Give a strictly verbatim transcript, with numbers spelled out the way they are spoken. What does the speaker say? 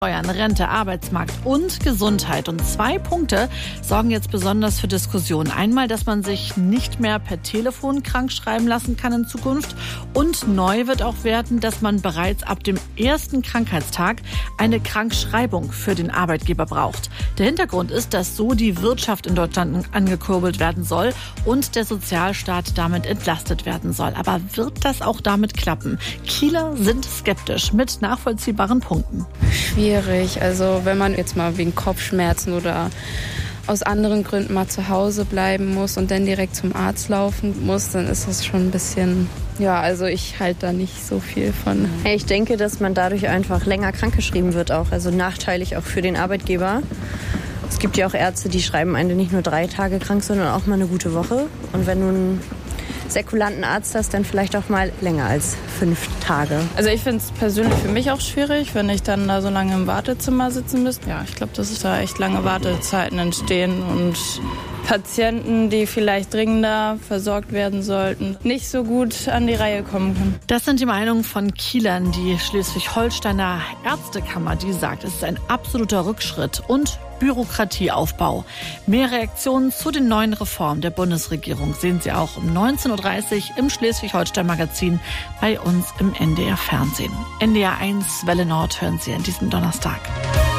Steuern, Rente, Arbeitsmarkt und Gesundheit. Und zwei Punkte sorgen jetzt besonders für Diskussionen. Einmal, dass man sich nicht mehr per Telefon krank schreiben lassen kann in Zukunft. Und neu wird auch werden, dass man bereits ab dem ersten Krankheitstag eine Krankschreibung für den Arbeitgeber braucht. Der Hintergrund ist, dass so die Wirtschaft in Deutschland angekurbelt werden soll und der Sozialstaat damit entlastet werden soll. Aber wird das auch damit klappen? Kieler sind skeptisch mit nachvollziehbaren Punkten. Schwierig. Also wenn man jetzt mal wegen Kopfschmerzen oder aus anderen Gründen mal zu Hause bleiben muss und dann direkt zum Arzt laufen muss, dann ist das schon ein bisschen, ja, also ich halte da nicht so viel von. Ich denke, dass man dadurch einfach länger krankgeschrieben wird auch, also nachteilig auch für den Arbeitgeber. Es gibt ja auch Ärzte, die schreiben einen nicht nur drei Tage krank, sondern auch mal eine gute Woche. Und wenn du einen säkulanten Arzt hast, dann vielleicht auch mal länger als fünf Tage. Also ich finde es persönlich für mich auch schwierig, wenn ich dann da so lange im Wartezimmer sitzen müsste. Ja, ich glaube, dass da echt lange Wartezeiten entstehen und Patienten, die vielleicht dringender versorgt werden sollten, nicht so gut an die Reihe kommen können. Das sind die Meinungen von Kielern. Die Schleswig-Holsteiner Ärztekammer, die sagt, es ist ein absoluter Rückschritt und Bürokratieaufbau. Mehr Reaktionen zu den neuen Reformen der Bundesregierung sehen Sie auch um neunzehn Uhr dreißig im Schleswig-Holstein-Magazin bei uns im N D R Fernsehen. N D R eins Welle Nord hören Sie an diesem Donnerstag.